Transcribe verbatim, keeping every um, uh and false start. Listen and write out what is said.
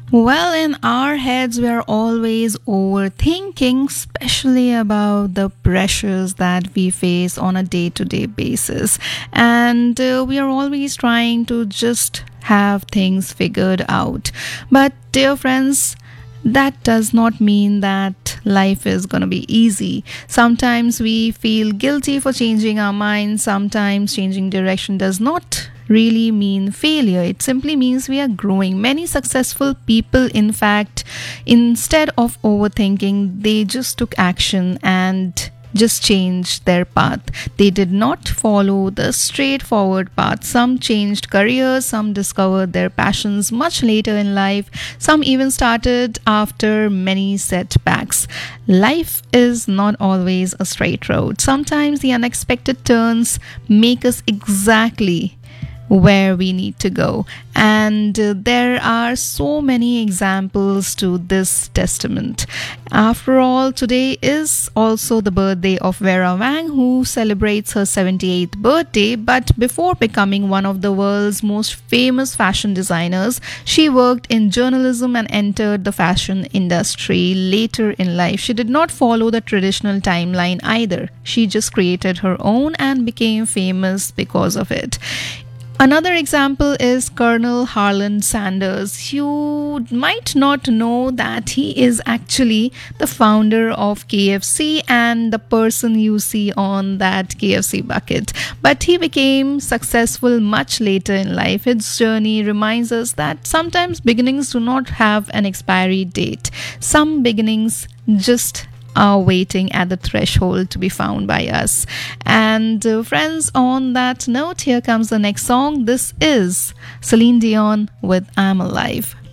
Well, in our heads, we are always overthinking, especially about the pressures that we face on a day to day basis. And uh, we are always trying to just have things figured out. But, dear friends, that does not mean that life is going to be easy. Sometimes we feel guilty for changing our minds. Sometimes changing direction does not really mean failure. It simply means we are growing. Many successful people, in fact, instead of overthinking, they just took action and just changed their path. They did not follow the straightforward path. Some changed careers, some discovered their passions much later in life, some even started after many setbacks. Life is not always a straight road. Sometimes the unexpected turns make us exactly where we need to go. And uh, there are so many examples to this testament. After all, today is also the birthday of Vera Wang, who celebrates her seventy-eighth birthday. But before becoming one of the world's most famous fashion designers, she worked in journalism and entered the fashion industry later in life. She did not follow the traditional timeline either. She just created her own and became famous because of it. Another example is Colonel Harlan Sanders. You might not know that he is actually the founder of K F C and the person you see on that K F C bucket. But he became successful much later in life. His journey reminds us that sometimes beginnings do not have an expiry date. Some beginnings just are waiting at the threshold to be found by us. And uh, friends, on that note, here comes the next song. This is Celine Dion with I'm Alive.